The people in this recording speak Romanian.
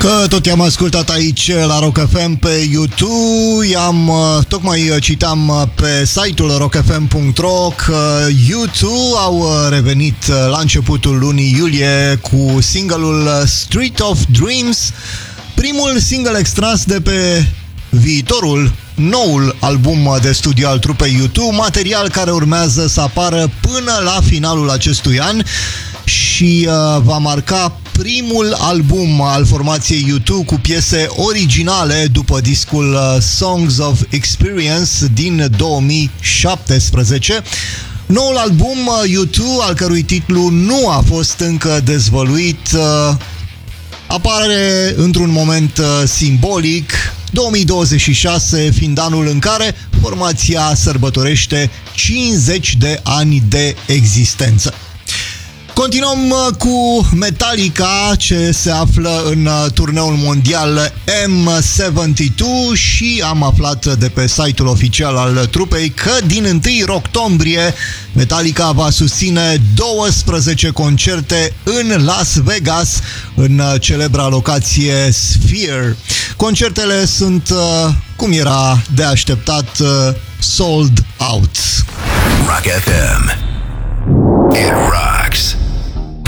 Că tot i-am ascultat aici la Rock FM pe YouTube. Tocmai citam pe site-ul rockfm.ro că U2 au revenit la începutul lunii iulie cu single-ul Street of Dreams, primul single extras de pe noul album de studio al trupei U2, material care urmează să apară până la finalul acestui an și va marca primul album al formației U2 cu piese originale după discul Songs of Experience din 2017. Noul album U2, al cărui titlu nu a fost încă dezvăluit, apare într-un moment simbolic, 2026 fiind anul în care formația sărbătorește 50 de ani de existență. Continuăm cu Metallica, ce se află în turneul mondial M72 și am aflat de pe site-ul oficial al trupei că din 1 octombrie Metallica va susține 12 concerte în Las Vegas, în celebra locație Sphere. Concertele sunt, cum era de așteptat, sold out. Rock FM. It rocks.